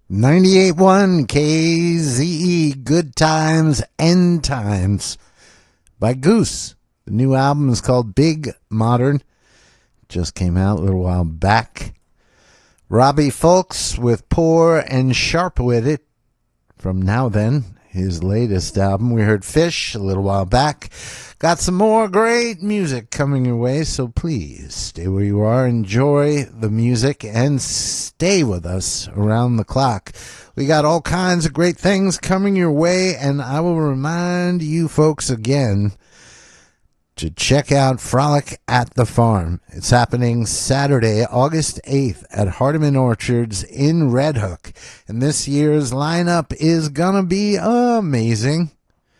98.1 KZE, Good Times, End Times by Goose. The new album is called Big Modern. Just came out a little while back. Robbie Fulks with Poor and Sharp With It from Now Then, his latest album. We heard Fish a little while back. Got some more great music coming your way, so please stay where you are, enjoy the music, and stay with us around the clock. We got all kinds of great things coming your way, and I will remind you folks again to check out Frolic at the Farm. It's happening Saturday, August 8th at Hardiman Orchards in Red Hook. And this year's lineup is going to be amazing.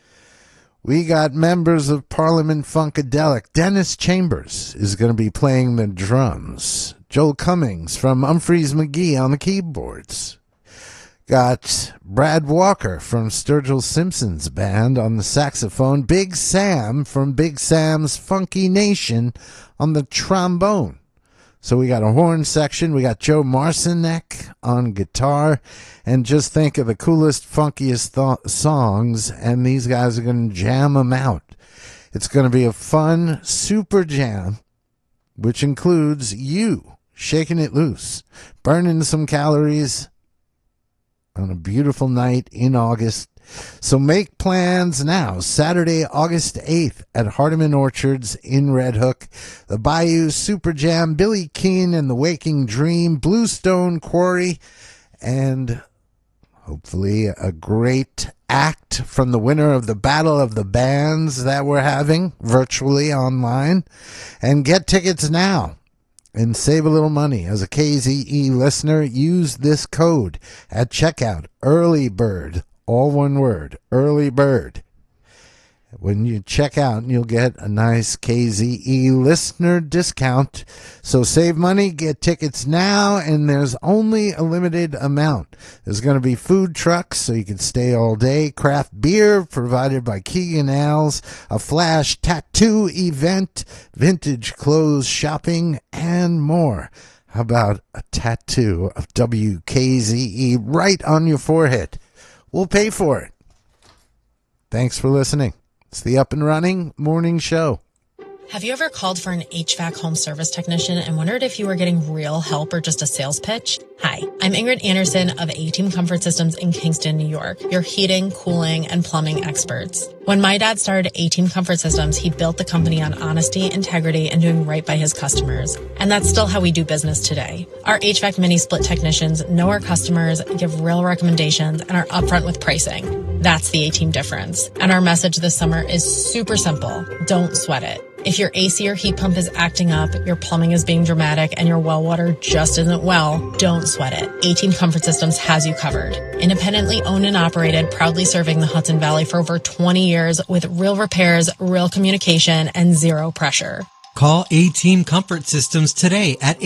We got members of Parliament Funkadelic. Dennis Chambers is going to be playing the drums. Joel Cummings from Humphreys McGee on the keyboards. Got Brad Walker from Sturgill Simpson's band on the saxophone. Big Sam from Big Sam's Funky Nation on the trombone. So we got a horn section. We got Joe Marcinek on guitar. And just think of the coolest, funkiest songs, and these guys are going to jam them out. It's going to be a fun, super jam, which includes you shaking it loose, burning some calories on a beautiful night in August. So make plans now. Saturday, August 8th at Hardiman Orchards in Red Hook. The Bayou Super Jam, Billy Keane and the Waking Dream, Bluestone Quarry, and hopefully a great act from the winner of the Battle of the Bands that we're having virtually online. And get tickets now and save a little money. As a KZE listener, use this code at checkout. Early Bird, all one word, Early Bird. When you check out, you'll get a nice KZE listener discount. So save money, get tickets now, and there's only a limited amount. There's going to be food trucks so you can stay all day, craft beer provided by Keegan Ales, a flash tattoo event, vintage clothes shopping, and more. How about a tattoo of WKZE right on your forehead? We'll pay for it. Thanks for listening. It's the Up and Running Morning Show. Have you ever called for an HVAC home service technician and wondered if you were getting real help or just a sales pitch? Hi, I'm Ingrid Anderson of A-Team Comfort Systems in Kingston, New York, your heating, cooling, and plumbing experts. When my dad started A-Team Comfort Systems, he built the company on honesty, integrity, and doing right by his customers. And that's still how we do business today. Our HVAC mini-split technicians know our customers, give real recommendations, and are upfront with pricing. That's the A-Team difference. And our message this summer is super simple. Don't sweat it. If your AC or heat pump is acting up, your plumbing is being dramatic, and your well water just isn't well, don't sweat it. A-Team Comfort Systems has you covered. Independently owned and operated, proudly serving the Hudson Valley for over 20 years with real repairs, real communication, and zero pressure. Call A-Team Comfort Systems today at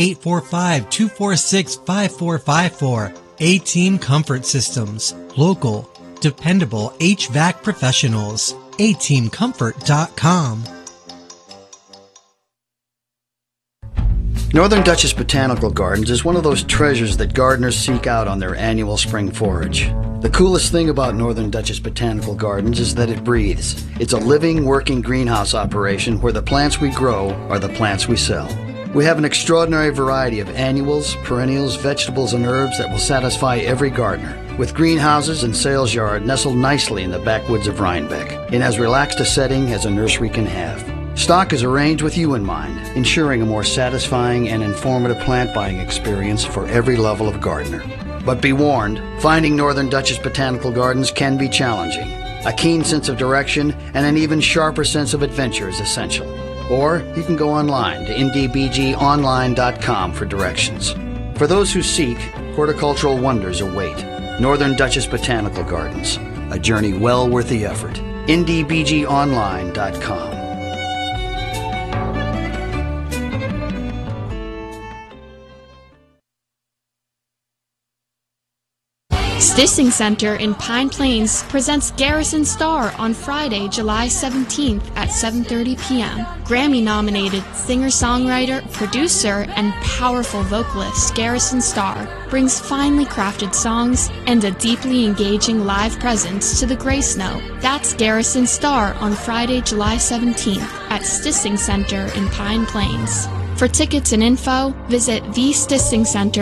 845-246-5454. A-Team Comfort Systems. Local, dependable HVAC professionals. ateamcomfort.com. Northern Duchess Botanical Gardens is one of those treasures that gardeners seek out on their annual spring forage. The coolest thing about Northern Duchess Botanical Gardens is that it breathes. It's a living, working greenhouse operation where the plants we grow are the plants we sell. We have an extraordinary variety of annuals, perennials, vegetables, and herbs that will satisfy every gardener. With greenhouses and sales yard nestled nicely in the backwoods of Rhinebeck, in as relaxed a setting as a nursery can have. Stock is arranged with you in mind, ensuring a more satisfying and informative plant buying experience for every level of gardener. But be warned, finding Northern Duchess Botanical Gardens can be challenging. A keen sense of direction and an even sharper sense of adventure is essential. Or you can go online to ndbgonline.com for directions. For those who seek, horticultural wonders await. Northern Duchess Botanical Gardens, a journey well worth the effort. ndbgonline.com. Stissing Center in Pine Plains presents Garrison Starr on Friday, July 17th at 7:30 p.m. Grammy-nominated singer-songwriter, producer, and powerful vocalist Garrison Starr brings finely crafted songs and a deeply engaging live presence to the Grey Snow. That's Garrison Starr on Friday, July 17th at Stissing Center in Pine Plains. For tickets and info, visit thestissingcenter.com.